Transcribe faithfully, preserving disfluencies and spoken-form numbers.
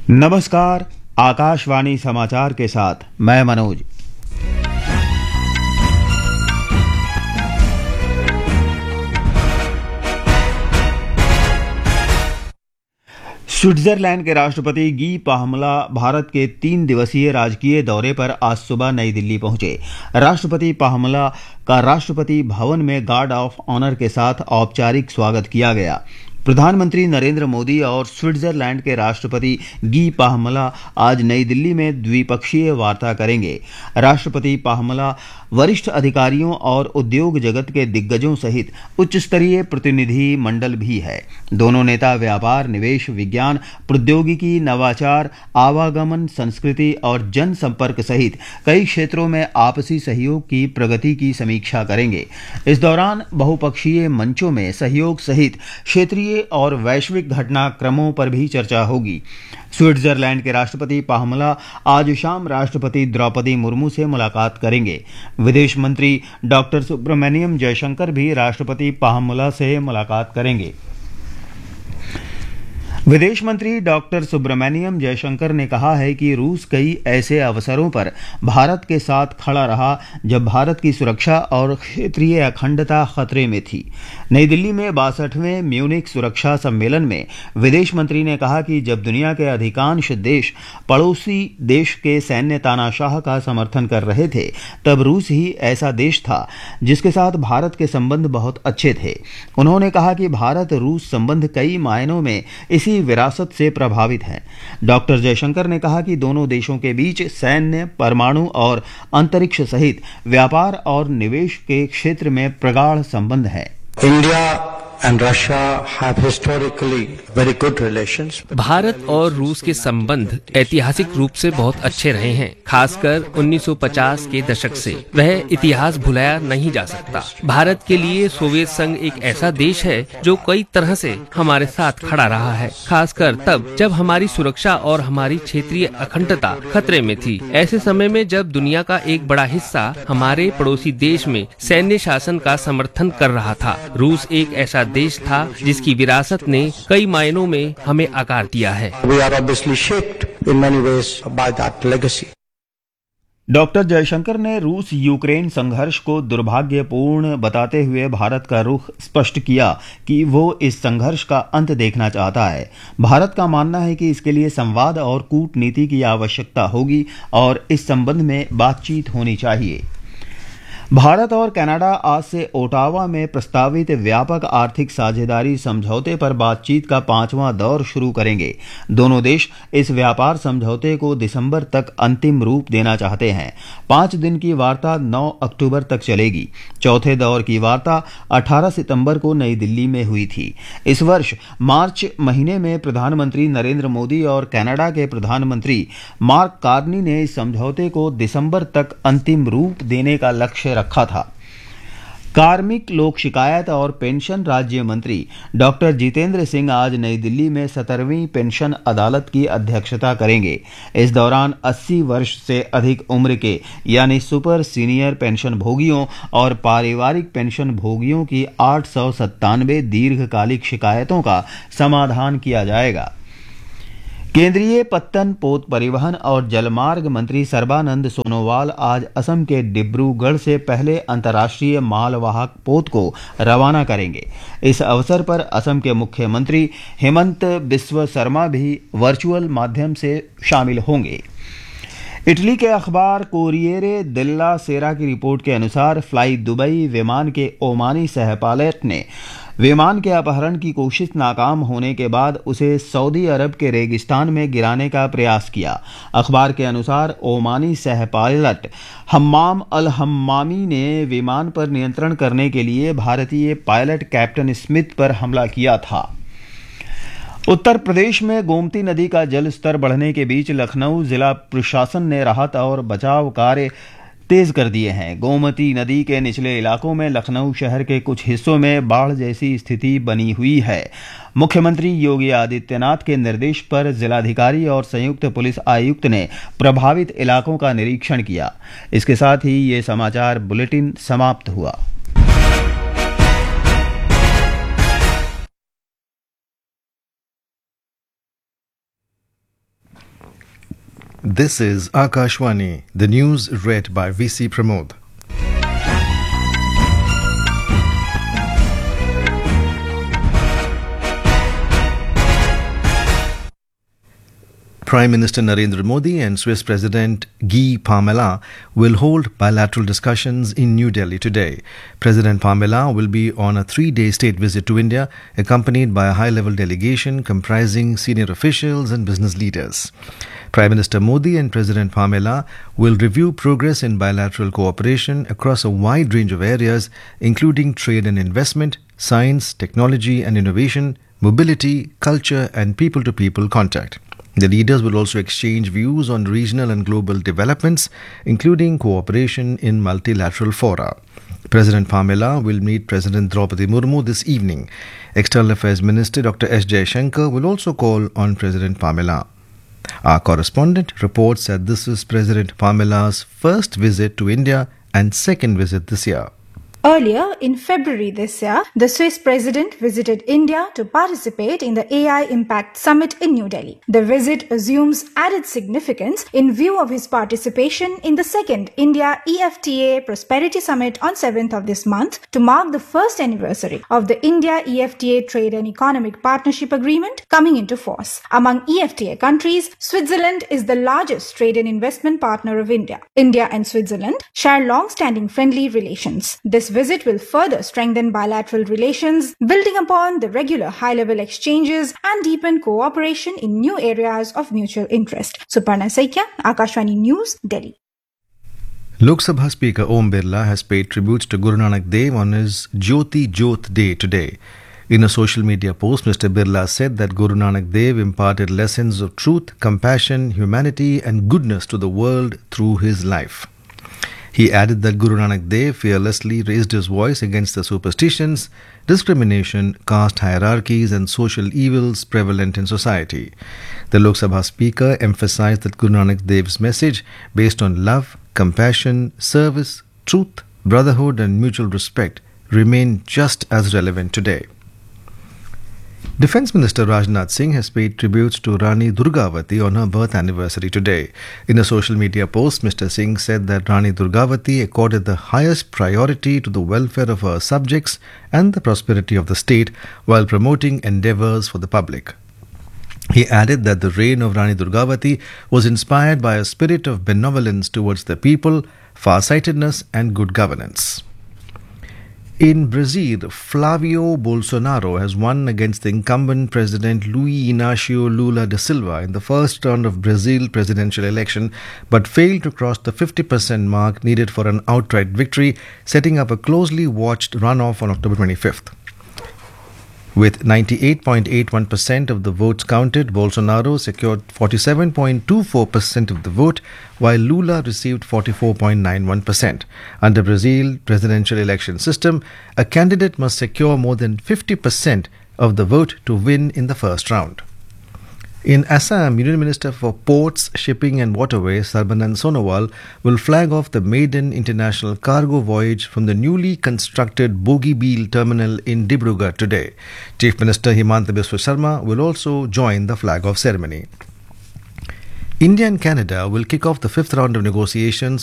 नमस्कार। आकाशवाणी समाचार के साथ मैं मनोज। स्विट्जरलैंड के राष्ट्रपति गी पाहमला भारत के तीन दिवसीय राजकीय दौरे पर आज सुबह नई दिल्ली पहुंचे। राष्ट्रपति पाहमला का राष्ट्रपति भवन में गार्ड ऑफ ऑनर के साथ औपचारिक स्वागत किया गया। प्रधानमंत्री नरेंद्र मोदी और स्विट्जरलैंड के राष्ट्रपति गी पाहमला आज नई दिल्ली में द्विपक्षीय वार्ता करेंगे। राष्ट्रपति पाहमला वरिष्ठ अधिकारियों और उद्योग जगत के दिग्गजों सहित उच्च स्तरीय प्रतिनिधि मंडल भी है। दोनों नेता व्यापार, निवेश, विज्ञान, प्रौद्योगिकी, नवाचार, आवागमन, संस्कृति और जनसंपर्क सहित कई क्षेत्रों में आपसी सहयोग की प्रगति की समीक्षा करेंगे। इस दौरान बहुपक्षीय मंचों में सहयोग सहित क्षेत्रीय और वैश्विक घटनाक्रमों पर भी चर्चा होगी। स्विट्जरलैंड के राष्ट्रपति पाहमला आज शाम राष्ट्रपति द्रौपदी मुर्मू से मुलाकात करेंगे। विदेश मंत्री डॉक्टर सुब्रमण्यम जयशंकर भी राष्ट्रपति पाहमला से मुलाकात करेंगे। विदेश मंत्री डॉक्टर सुब्रमण्यम जयशंकर ने कहा है कि रूस कई ऐसे अवसरों पर भारत के साथ खड़ा रहा जब भारत की सुरक्षा और क्षेत्रीय अखंडता खतरे में थी। नई दिल्ली में बासठवें म्यूनिख सुरक्षा सम्मेलन में विदेश मंत्री ने कहा कि जब दुनिया के अधिकांश देश पड़ोसी देश के सैन्य तानाशाह का समर्थन कर रहे थे, तब रूस ही ऐसा देश था जिसके साथ भारत के संबंध बहुत अच्छे थे। उन्होंने कहा कि भारत रूस संबंध कई मायनों में इसी विरासत से प्रभावित है। डॉक्टर जयशंकर ने कहा कि दोनों देशों के बीच सैन्य, परमाणु और अंतरिक्ष सहित व्यापार और निवेश के क्षेत्र में प्रगाढ़ संबंध है। India and Russia have historically very good relations. Bharat और रूस के संबंध ऐतिहासिक रूप से बहुत अच्छे रहे हैं, खासकर उन्नीस सौ पचास के दशक से। वह इतिहास भुलाया नहीं जा सकता। भारत के लिए सोवियत संघ एक ऐसा देश है जो कई तरह से हमारे साथ खड़ा रहा है, खासकर तब जब हमारी सुरक्षा और हमारी क्षेत्रीय अखंडता खतरे में थी। ऐसे समय में जब दुनिया का एक बड़ा हिस्सा हमारे पड़ोसी देश में सैन्य शासन का समर्थन कर रहा था, रूस एक ऐसा देश था जिसकी विरासत ने कई मायनों में हमें आकार दिया है। We are obviously shaped in many ways by that legacy. Doctor Jaishankar ने रूस यूक्रेन संघर्ष को दुर्भाग्यपूर्ण बताते हुए भारत का रुख स्पष्ट किया कि वो इस संघर्ष का अंत देखना चाहता है। भारत का मानना है कि इसके लिए संवाद और कूटनीति की आवश्यकता होगी और इस संबंध में बातचीत होनी चाहिए। भारत और कनाडा आज से ओटावा में प्रस्तावित व्यापक आर्थिक साझेदारी समझौते पर बातचीत का पांचवां दौर शुरू करेंगे। दोनों देश इस व्यापार समझौते को दिसंबर तक अंतिम रूप देना चाहते हैं। पांच दिन की वार्ता नौ अक्टूबर तक चलेगी। चौथे दौर की वार्ता अठारह सितंबर को नई दिल्ली में हुई थी। इस वर्ष मार्च महीने में प्रधानमंत्री नरेंद्र मोदी और कनाडा के प्रधानमंत्री मार्क कार्नी ने इस समझौते को दिसंबर तक अंतिम रूप देने का लक्ष्य रखा था। कार्मिक, लोक शिकायत और पेंशन राज्य मंत्री डॉक्टर जितेंद्र सिंह आज नई दिल्ली में सत्रहवीं पेंशन अदालत की अध्यक्षता करेंगे। इस दौरान अस्सी वर्ष से अधिक उम्र के यानी सुपर सीनियर पेंशन भोगियों और पारिवारिक पेंशन भोगियों की आठ सौ सत्तानवे दीर्घकालिक शिकायतों का समाधान किया जाएगा। केंद्रीय पत्तन, पोत परिवहन और जलमार्ग मंत्री सर्बानंद सोनोवाल आज असम के डिब्रूगढ़ से पहले अंतर्राष्ट्रीय मालवाहक पोत को रवाना करेंगे। इस अवसर पर असम के मुख्यमंत्री हेमंत बिस्व शर्मा भी वर्चुअल माध्यम से शामिल होंगे। इटली के अखबार कोरिएरे देल्ला सेरा की रिपोर्ट के अनुसार फ्लाई दुबई विमान के ओमानी सह पायलट ने विमान के अपहरण की कोशिश नाकाम होने के बाद उसे सऊदी अरब के रेगिस्तान में गिराने का प्रयास किया। अखबार के अनुसार ओमानी सह पायलट हम्माम अल हम्मामी ने विमान पर नियंत्रण करने के लिए भारतीय पायलट कैप्टन स्मिथ पर हमला किया था। उत्तर प्रदेश में गोमती नदी का जल स्तर बढ़ने के बीच लखनऊ जिला प्रशासन ने राहत और बचाव कार्य तेज कर दिए हैं। गोमती नदी के निचले इलाकों में लखनऊ शहर के कुछ हिस्सों में बाढ़ जैसी स्थिति बनी हुई है। मुख्यमंत्री योगी आदित्यनाथ के निर्देश पर जिलाधिकारी और संयुक्त पुलिस आयुक्त ने प्रभावित इलाकों का निरीक्षण किया। इसके साथ ही ये समाचार बुलेटिन समाप्त हुआ। This is Akashwani, the news read by V C Pramod. Prime Minister Narendra Modi and Swiss President Guy Parmelin will hold bilateral discussions in New Delhi today. President Parmelin will be on a three-day state visit to India, accompanied by a high-level delegation comprising senior officials and business leaders. Prime Minister Modi and President Parmelin will review progress in bilateral cooperation across a wide range of areas, including trade and investment, science, technology and innovation, mobility, culture and people-to-people contact. The leaders will also exchange views on regional and global developments, including cooperation in multilateral fora. President Parmelin will meet President Draupadi Murmu this evening. External Affairs Minister Doctor S. Jaishankar will also call on President Parmelin. Our correspondent reports that this is President Parmelin's first visit to India and second visit this year. Earlier, in February this year, the Swiss president visited India to participate in the A I Impact Summit in New Delhi. The visit assumes added significance in view of his participation in the second India E F T A Prosperity Summit on seventh of this month to mark the first anniversary of the India E F T A Trade and Economic Partnership Agreement coming into force. Among E F T A countries, Switzerland is the largest trade and investment partner of India. India and Switzerland share long-standing friendly relations. This visit will further strengthen bilateral relations, building upon the regular high-level exchanges and deepen cooperation in new areas of mutual interest. Suparna Saikia, Akashwani News, Delhi. Lok Sabha Speaker Om Birla has paid tributes to Guru Nanak Dev on his Jyoti Jyot Day today. In a social media post, Mister Birla said that Guru Nanak Dev imparted lessons of truth, compassion, humanity and goodness to the world through his life. He added that Guru Nanak Dev fearlessly raised his voice against the superstitions, discrimination, caste hierarchies and social evils prevalent in society. The Lok Sabha Speaker emphasized that Guru Nanak Dev's message, based on love, compassion, service, truth, brotherhood and mutual respect, remain just as relevant today. Defence Minister Rajnath Singh has paid tributes to Rani Durgavati on her birth anniversary today. In a social media post, Mister Singh said that Rani Durgavati accorded the highest priority to the welfare of her subjects and the prosperity of the state while promoting endeavours for the public. He added that the reign of Rani Durgavati was inspired by a spirit of benevolence towards the people, farsightedness and good governance. In Brazil, Flavio Bolsonaro has won against the incumbent President Luiz Inácio Lula da Silva in the first round of Brazil presidential election, but failed to cross the fifty percent mark needed for an outright victory, setting up a closely watched runoff on October twenty-fifth. With ninety-eight point eight one percent of the votes counted, Bolsonaro secured forty-seven point two four percent of the vote, while Lula received forty-four point nine one percent. Under Brazil presidential election system, a candidate must secure more than fifty percent of the vote to win in the first round. In Assam, Union Minister for Ports, Shipping and Waterways, Sarbanand Sonowal, will flag off the maiden international cargo voyage from the newly constructed Bogibeel terminal in Dibrugarh today. Chief Minister Himanta Biswa Sarma will also join the flag-off ceremony. India and Canada will kick off the fifth round of negotiations